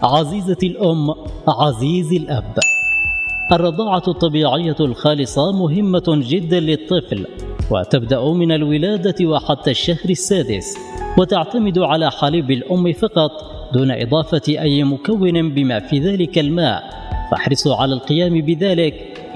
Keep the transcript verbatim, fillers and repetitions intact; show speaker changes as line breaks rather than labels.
عزيزتي الأم، عزيزي الأب، الرضاعة الطبيعية الخالصة مهمة جدا للطفل، وتبدأ من الولادة وحتى الشهر السادس، وتعتمد على حليب الأم فقط دون إضافة أي مكون بما في ذلك الماء، فاحرصوا على القيام بذلك